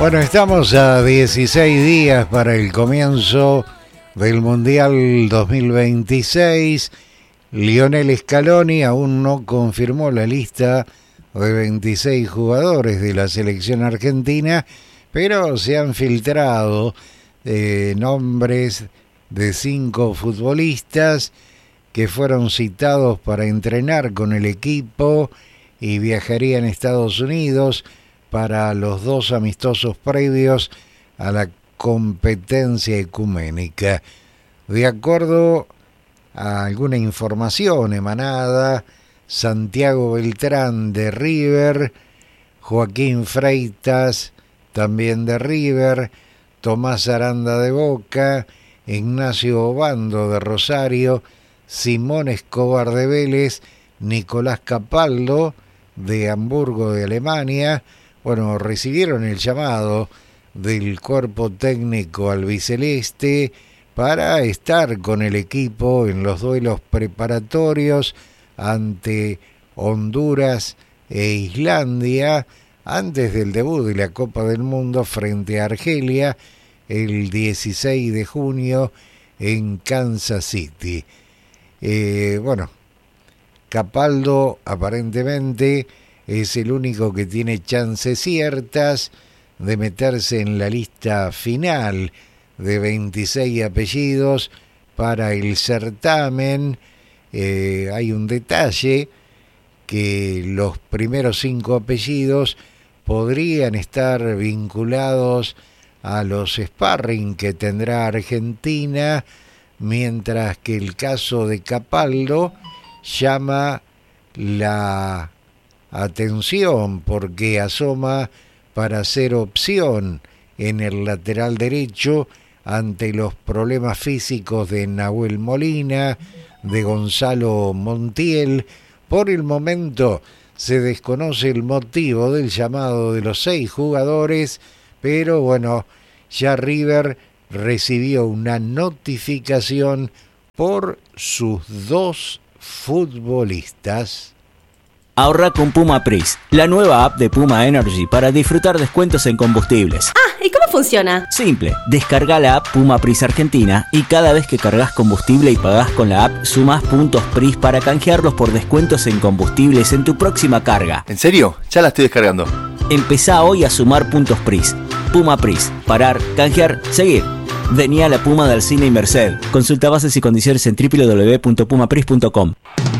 Bueno, estamos a 16 días para el comienzo del Mundial 2026. Lionel Scaloni aún no confirmó la lista de 26 jugadores de la selección argentina, pero se han filtrado nombres de 5 futbolistas que fueron citados para entrenar con el equipo y viajarían a Estados Unidos para los 2 amistosos previos a la competencia ecuménica. De acuerdo a alguna información emanada, Santiago Beltrán de River, Joaquín Freitas también de River, Tomás Aranda de Boca, Ignacio Obando de Rosario, Simón Escobar de Vélez, Nicolás Capaldo de Hamburgo de Alemania, recibieron el llamado del cuerpo técnico albiceleste para estar con el equipo en los duelos preparatorios ante Honduras e Islandia antes del debut de la Copa del Mundo frente a Argelia el 16 de junio en Kansas City. Capaldo aparentemente es el único que tiene chances ciertas de meterse en la lista final de 26 apellidos para el certamen. Hay un detalle, que los primeros 5 apellidos podrían estar vinculados a los sparring que tendrá Argentina, mientras que el caso de Capaldo llama la atención porque asoma para ser opción en el lateral derecho ante los problemas físicos de Nahuel Molina, de Gonzalo Montiel. Por el momento se desconoce el motivo del llamado de los 6 jugadores, pero ya River recibió una notificación por sus 2 futbolistas. Ahorra con Puma Pris, la nueva app de Puma Energy para disfrutar descuentos en combustibles. ¿Y cómo funciona? Simple, descarga la app Puma Pris Argentina y cada vez que cargas combustible y pagás con la app, sumás puntos Pris para canjearlos por descuentos en combustibles en tu próxima carga. ¿En serio? Ya la estoy descargando. Empezá hoy a sumar puntos Pris. Puma Pris, parar, canjear, seguir. Vení a la Puma de Alsina y Merced. Consulta bases y condiciones en www.pumapris.com.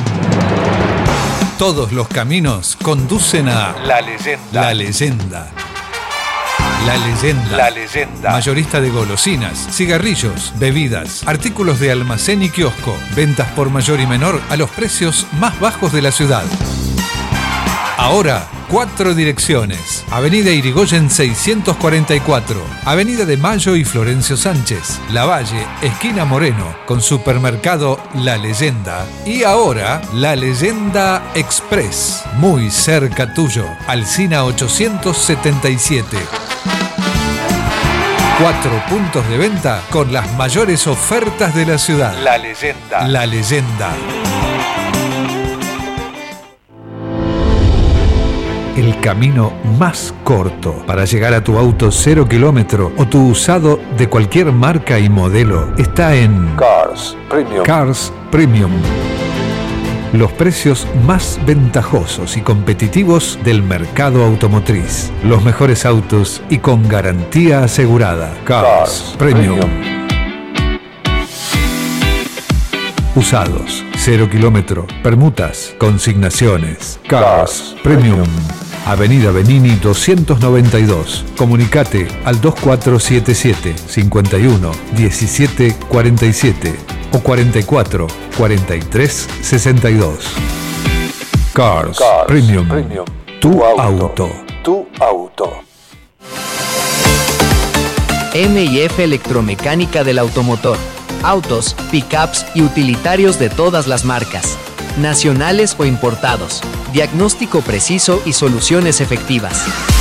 Todos los caminos conducen a La Leyenda. La Leyenda. La Leyenda. La Leyenda. Mayorista de golosinas, cigarrillos, bebidas, artículos de almacén y kiosco. Ventas por mayor y menor a los precios más bajos de la ciudad. Ahora, 4 direcciones. Avenida Irigoyen 644, Avenida de Mayo y Florencio Sánchez, Lavalle, esquina Moreno, con supermercado La Leyenda. Y ahora, La Leyenda Express, muy cerca tuyo, Alsina 877. 4 puntos de venta con las mayores ofertas de la ciudad. La Leyenda. La Leyenda. El camino más corto para llegar a tu auto 0 kilómetro o tu usado de cualquier marca y modelo está en Cars Premium. Cars Premium. Los precios más ventajosos y competitivos del mercado automotriz. Los mejores autos y con garantía asegurada. Cars Premium. Usados, 0 kilómetro, permutas, consignaciones. Cars Premium. Avenida Benini 292. Comunicate al 2477 51 17 47 o 44 43 62. Cars Premium. Tu auto. Tu auto. M&F Electromecánica del Automotor. Autos, pickups y utilitarios de todas las marcas, nacionales o importados. Diagnóstico preciso y soluciones efectivas.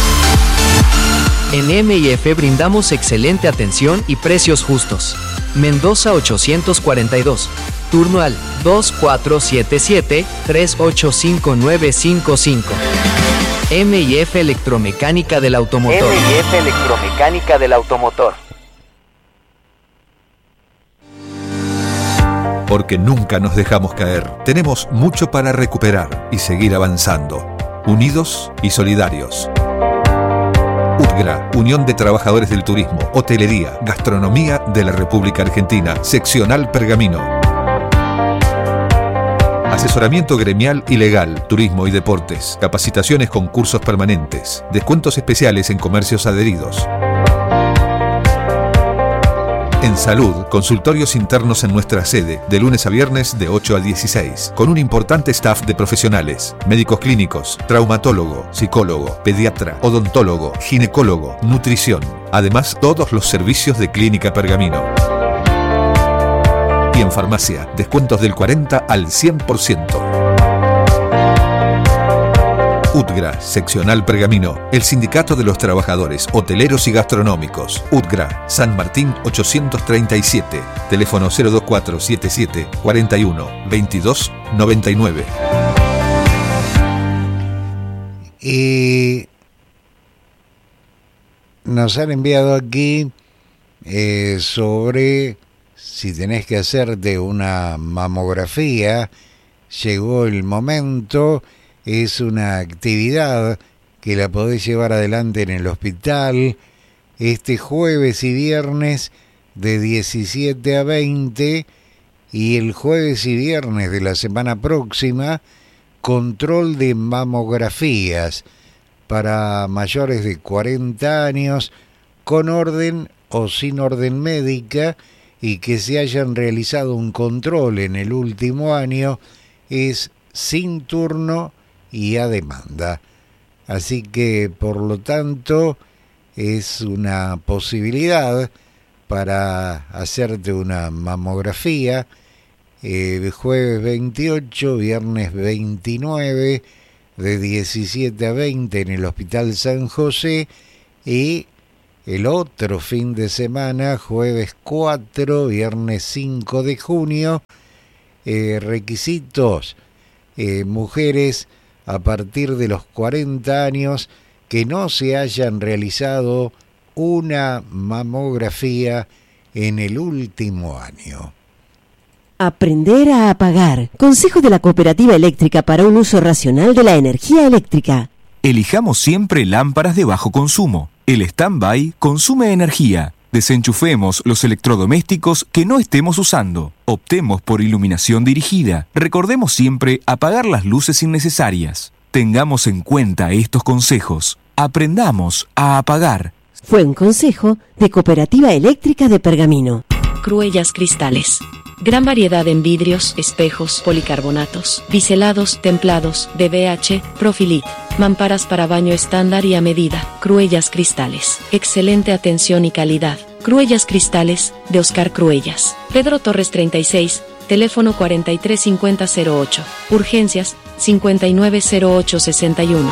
En M&F brindamos excelente atención y precios justos. Mendoza 842. Turno al 2477-385955. M&F Electromecánica del Automotor. M&F Electromecánica del Automotor. Porque nunca nos dejamos caer. Tenemos mucho para recuperar y seguir avanzando. Unidos y solidarios. UTGRA, Unión de Trabajadores del Turismo, Hotelería, Gastronomía de la República Argentina, Seccional Pergamino. Asesoramiento gremial y legal, turismo y deportes, capacitaciones con cursos permanentes, descuentos especiales en comercios adheridos. En salud, consultorios internos en nuestra sede, de lunes a viernes de 8 a 16, con un importante staff de profesionales, médicos clínicos, traumatólogo, psicólogo, pediatra, odontólogo, ginecólogo, nutrición. Además, todos los servicios de Clínica Pergamino. Y en farmacia, descuentos del 40 al 100%. UTGRA, Seccional Pergamino, el Sindicato de los Trabajadores Hoteleros y Gastronómicos. UTGRA, San Martín 837, teléfono 02477 41 22 99. Y nos han enviado aquí sobre si tenés que hacerte una mamografía. Llegó el momento. Es una actividad que la podés llevar adelante en el hospital este jueves y viernes de 17 a 20 y el jueves y viernes de la semana próxima, control de mamografías para mayores de 40 años con orden o sin orden médica y que se hayan realizado un control en el último año. Es sin turno y a demanda. Así que, por lo tanto, es una posibilidad para hacerte una mamografía jueves 28, viernes 29, de 17 a 20 en el Hospital San José, y el otro fin de semana, jueves 4, viernes 5 de junio, requisitos, mujeres a partir de los 40 años que no se hayan realizado una mamografía en el último año. Aprender a apagar. Consejo de la Cooperativa Eléctrica para un uso racional de la energía eléctrica. Elijamos siempre lámparas de bajo consumo. El stand-by consume energía. Desenchufemos los electrodomésticos que no estemos usando. Optemos por iluminación dirigida. Recordemos siempre apagar las luces innecesarias. Tengamos en cuenta estos consejos. Aprendamos a apagar. Fue un consejo de Cooperativa Eléctrica de Pergamino. Cruellas Cristales. Gran variedad en vidrios, espejos, policarbonatos, biselados, templados, DBH, Profilit. Mamparas para baño estándar y a medida. Cruellas Cristales. Excelente atención y calidad. Cruellas Cristales, de Oscar Cruellas. Pedro Torres 36, teléfono 435008. Urgencias, 590861.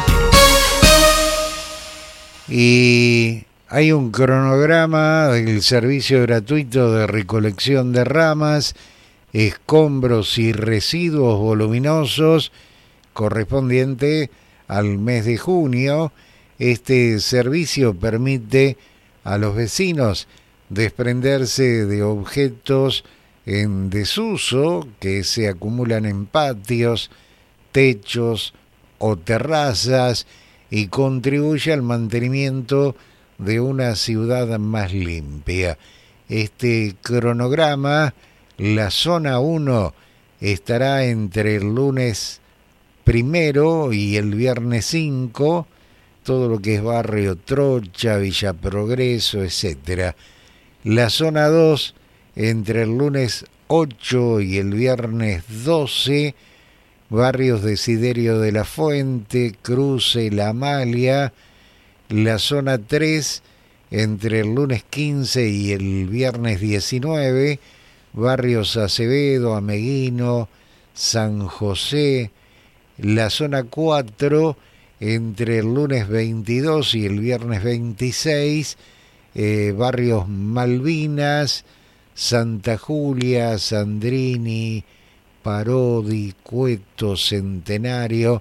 Y hay un cronograma del servicio gratuito de recolección de ramas, escombros y residuos voluminosos correspondiente al mes de junio. Este servicio permite a los vecinos desprenderse de objetos en desuso que se acumulan en patios, techos o terrazas y contribuye al mantenimiento de una ciudad más limpia. Este cronograma, la zona 1, estará entre el lunes 1 y el viernes 5, todo lo que es Barrio Trocha, Villa Progreso, etc. La zona 2, entre el lunes 8 y el viernes 12, barrios Desiderio de la Fuente, Cruce, La Amalia. La zona 3, entre el lunes 15 y el viernes 19, barrios Acevedo, Ameguino, San José. La zona 4, entre el lunes 22 y el viernes 26, barrios Malvinas, Santa Julia, Sandrini, Parodi, Cueto, Centenario.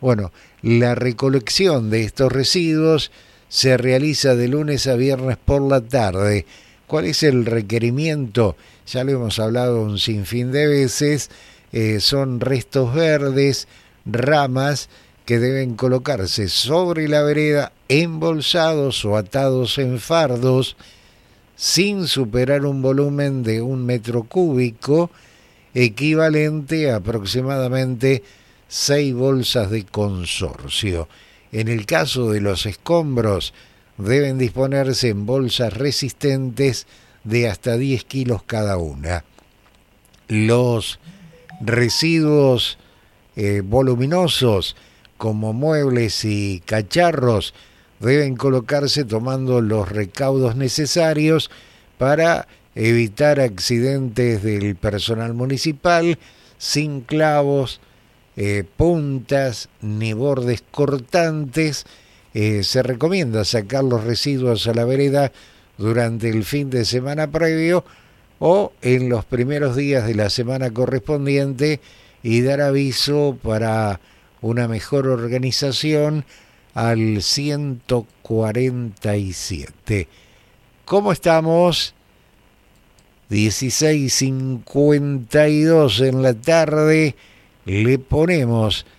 Bueno, la recolección de estos residuos se realiza de lunes a viernes por la tarde. ¿Cuál es el requerimiento? Ya lo hemos hablado un sinfín de veces. Son restos verdes, ramas que deben colocarse sobre la vereda, embolsados o atados en fardos, sin superar un volumen de 1 metro cúbico, equivalente a aproximadamente 6 bolsas de consorcio. En el caso de los escombros, deben disponerse en bolsas resistentes de hasta 10 kilos cada una. Los residuos voluminosos, como muebles y cacharros, deben colocarse tomando los recaudos necesarios para evitar accidentes del personal municipal, sin clavos, puntas ni bordes cortantes. Se recomienda sacar los residuos a la vereda durante el fin de semana previo o en los primeros días de la semana correspondiente y dar aviso para una mejor organización al 147. ¿Cómo estamos? 16:52 en la tarde. Le ponemos